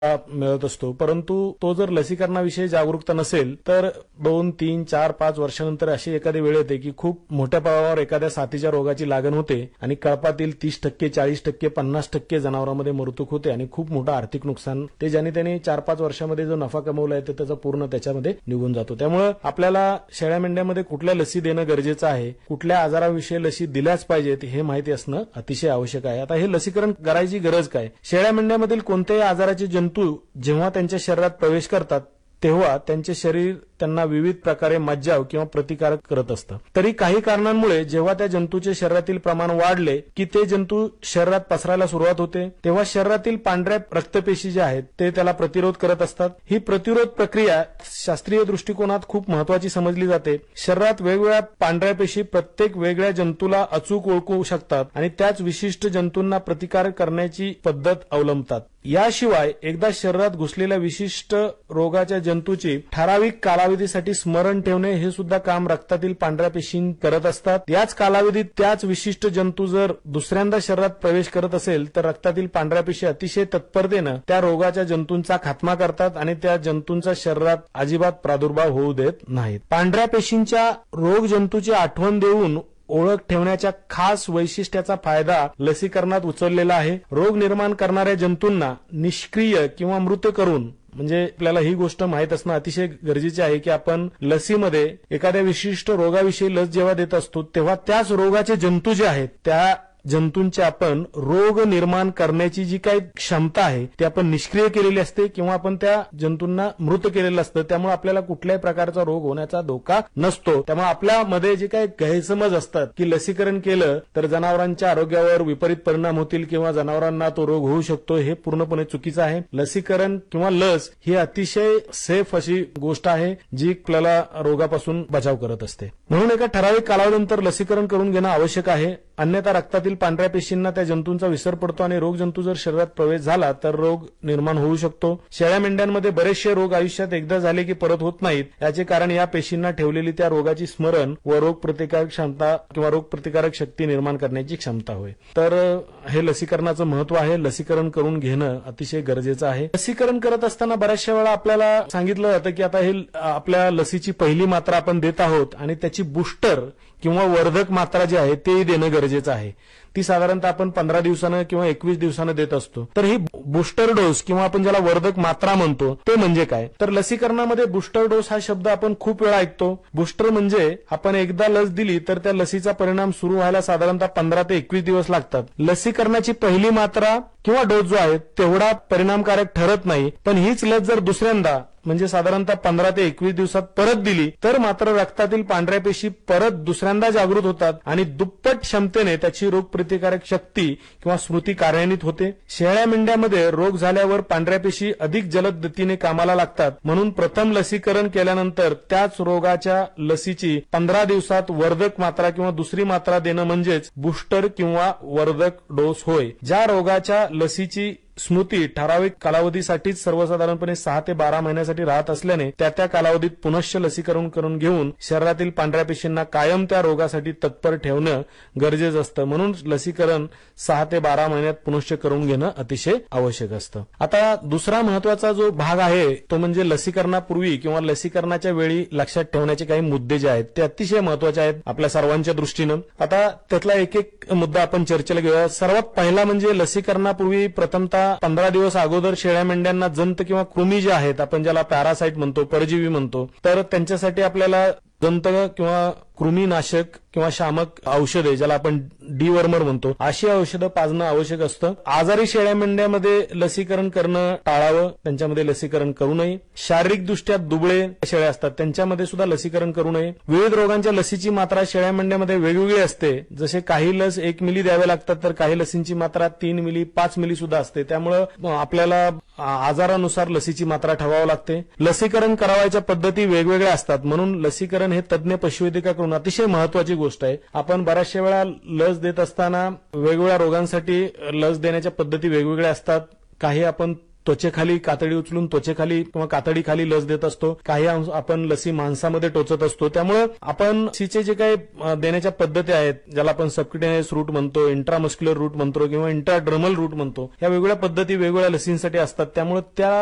मिळत असतो. परंतु तो जर लसीकरणाविषयी जागरूकता नसेल तर 2, 3, 4, 5 वर्षानंतर अशी एखादी वेळ येते की खूप मोठ्या प्रमाणावर एखाद्या साथीच्या रोगाची लागण होते आणि कळपातील 30%, 40%, 50% जनावरांमध्ये मृत्यू होते आणि खूप मोठं आर्थिक नुकसान ते ज्याने त्याने 4-5 वर्षामध्ये जो नफा कमवला आहे त्याचा पूर्ण त्याच्यामध्ये निघून जातो. त्यामुळे आपल्याला शेळ्या मेंढ्यामध्ये कुठल्या लसी देणं गरजेचं आहे, कुठल्या आजाराविषयी लसी दिल्याच पाहिजेत हे माहिती असणं अतिशय आवश्यक आहे. आता हे लसीकरण करायची गरज काय? शेळ्या मेंढ्यामधील कोणत्याही आजाराचे जंतू जेव्हा त्यांच्या शरीरात प्रवेश करतात तेव्हा त्यांचे शरीर त्यांना विविध प्रकारे मज्जाव किंवा प्रतिकारक करत असतं. तरी काही कारणांमुळे जेव्हा त्या जंतूचे शरीरातील प्रमाण वाढले की ते जंतू शरीरात पसरायला सुरुवात होते तेव्हा शरीरातील पांढऱ्या रक्तपेशी ज्या आहेत ते त्याला प्रतिरोध करत असतात. ही प्रतिरोध प्रक्रिया शास्त्रीय दृष्टिकोनात खूप महत्वाची समजली जाते. शरीरात वेगवेगळ्या पांढऱ्या पेशी प्रत्येक वेगळ्या जंतूला अचूक ओळखू शकतात आणि त्याच विशिष्ट जंतूंना प्रतिकार करण्याची पद्धत अवलंबतात. याशिवाय एकदा शरीरात घुसलेल्या विशिष्ट रोगाच्या जंतूची ठराविक कालावधीसाठी स्मरण ठेवणे हे सुद्धा काम रक्तातील पांढऱ्या पेशी करत असतात. याच कालावधीत त्याच विशिष्ट जंतू जर दुसऱ्यांदा शरीरात प्रवेश करत असेल तर रक्तातील पांढऱ्या पेशी अतिशय तत्परतेनं त्या रोगाच्या जंतूंचा खात्मा करतात आणि त्या जंतूंचा शरीरात अजिबात प्रादुर्भाव होऊ देत नाहीत. पांढऱ्या पेशींच्या रोग जंतूची आठवण देऊन ओळख ठेवण्याच्या खास वैशिष्ट्याचा फायदा लसीकरणात उचललेला आहे. रोग निर्माण करणाऱ्या जंतूंना निष्क्रिय किंवा मृत करून म्हणजे आपल्याला ही गोष्ट माहित असणं अतिशय गरजेचे आहे की आपण लसीमध्ये एखाद्या विशिष्ट रोगाविषयी लस जेव्हा देत असतो तेव्हा त्याच रोगाचे जंतू जे आहेत त्या जंतूंची आपण रोग निर्माण करण्याची जी काही क्षमता आहे ती आपण निष्क्रिय केलेली असते किंवा आपण त्या जंतूंना मृत केलेलं असतं. त्यामुळे आपल्याला कुठल्याही प्रकारचा रोग होण्याचा धोका नसतो. त्यामुळे आपल्यामध्ये जे काही गैरसमज असतात की लसीकरण केलं तर जनावरांच्या आरोग्यावर विपरीत परिणाम होतील किंवा जनावरांना तो रोग होऊ शकतो हे पूर्णपणे चुकीचं आहे. लसीकरण किंवा लस ही अतिशय सेफ अशी गोष्ट आहे जी आपल्याला रोगापासून बचाव करत असते. म्हणून एका ठराविक कालावधीनंतर लसीकरण करून घेणं आवश्यक आहे. अन्यथा रक्तातील पांढऱ्या पेशींना त्या जंतूंचा विसर पडतो आणि रोग जंतू जर शरीरात प्रवेश झाला तर रोग निर्माण होऊ शकतो. शेळ्या मेंढ्यांमध्ये बरेचसे रोग आयुष्यात एकदा झाले की परत होत नाहीत. याचे कारण या पेशींना ठेवलेली त्या रोगाची स्मरण व रोग प्रतिकारक क्षमता किंवा रोग प्रतिकारक शक्ती निर्माण करण्याची क्षमता होय. तर हे लसीकरणाचं महत्व आहे. लसीकरण करून घेणं अतिशय गरजेचं आहे. लसीकरण करत असताना बऱ्याचशा वेळा आपल्याला सांगितलं जातं की आता हे आपल्या लसीची पहिली मात्रा आपण देत आहोत आणि त्याची बुस्टर किंवा वर्धक मात्रा जी आहे ते देणं गरजेचं आहे. ती साधारणतः आपण 15 दिवसानं किंवा 21 दिवसानं देत असतो. तर ही बुस्टर डोस किंवा आपण ज्याला वर्धक मात्रा म्हणतो ते म्हणजे काय? तर लसीकरणामध्ये बुस्टर डोस हा शब्द आपण खूप वेळा ऐकतो. बुस्टर म्हणजे आपण एकदा लस दिली तर त्या लसीचा परिणाम सुरू व्हायला साधारणतः 15 ते 21 दिवस लागतात. लसीकरणाची पहिली मात्रा किंवा डोस जो आहे तेवढा परिणामकारक ठरत नाही. पण हीच लस जर दुसऱ्यांदा म्हणजे साधारणतः 15 ते 21 दिवसात परत दिली तर मात्र रक्तातील पांढऱ्या पेशी परत दुसऱ्यांदा जागृत होतात आणि दुप्पट क्षमतेने त्याची रोग प्रतिकारक शक्ती किंवा स्मृती कार्यान्वित होते. शेळ्या मेंढ्यामध्ये रोग झाल्यावर पांढऱ्या पेशी अधिक जलद गतीने कामाला लागतात. म्हणून प्रथम लसीकरण केल्यानंतर त्याच रोगाच्या लसीची 15 दिवसात वर्धक मात्रा किंवा दुसरी मात्रा देणं म्हणजेच बुस्टर किंवा वर्धक डोस होय. ज्या रोगाच्या लसीची स्मृती ठराविक कालावधीसाठीच सर्वसाधारणपणे 6 ते 12 महिन्यासाठी राहत असल्याने त्या कालावधीत पुनश्च लसीकरण करून घेऊन शरीरातील पांढऱ्या पेशींना कायम त्या रोगासाठी तत्पर ठेवणं गरजेचं असतं. म्हणून लसीकरण 6 ते 12 महिन्यात पुनश्च करून घेणं अतिशय आवश्यक असतं. आता दुसरा महत्वाचा जो भाग आहे तो म्हणजे लसीकरणापूर्वी किंवा लसीकरणाच्या वेळी लक्षात ठेवण्याचे काही मुद्दे जे आहेत ते अतिशय महत्वाचे आहेत आपल्या सर्वांच्या दृष्टीनं. आता त्यातला एक एक मुद्दा आपण चर्चेला घेऊया. सर्वात पहिला म्हणजे लसीकरणापूर्वी प्रथमतः 15 दिवस अगोदर शेळ्या मेंढ्यांना जंत किंवा कृमी जे आहेत आपण ज्याला पॅरासाइट म्हणतो, परजीवी म्हणतो, तर त्यांच्यासाठी आपल्याला जंत किंवा कृमीनाशक किंवा शामक औषधे ज्याला आपण डीवर्मर म्हणतो अशी औषधं पाजणं आवश्यक असतं. आजारी शेळ्या मेंढ्यामध्ये लसीकरण करणं टाळावं, त्यांच्यामध्ये लसीकरण करू नये. शारीरिकदृष्ट्या दुबळे शेळ्या असतात त्यांच्यामध्ये सुद्धा लसीकरण करू नये. विविध रोगांच्या लसीची मात्रा शेळ्या मेंढ्यामध्ये वेगवेगळी असते. जसे काही लस 1 मिली द्याव्या लागतात तर काही लसींची मात्रा 3 मिली 5 मिली सुद्धा असते. त्यामुळं आपल्याला आजारानुसार लसीची मात्रा ठरवावी लागते. लसीकरण करावायच्या पद्धती वेगवेगळ्या असतात. म्हणून लसीकरण हे तज्ञ पशुवैद्यकाकडून अतिशय महत्वाची गोष्ट आहे. आपण बऱ्याचशा वेळा लस देत असताना वेगवेगळ्या रोगांसाठी लस देण्याच्या पद्धती वेगवेगळ्या असतात. काही आपण त्वचेखाली कातडी उचलून त्वचेखाली किंवा कातडीखाली लस देत असतो. काही आपण लसी मांसामध्ये टोचत असतो. त्यामुळे आपण लसीचे जे काही देण्याच्या पद्धती आहेत, ज्याला आपण सबक्युटेनियस रूट म्हणतो, इंट्रामस्क्युलर रूट म्हणतो किंवा इंट्राड्रमल रूट म्हणतो, या वेगवेगळ्या पद्धती वेगवेगळ्या लसींसाठी असतात. त्यामुळे त्या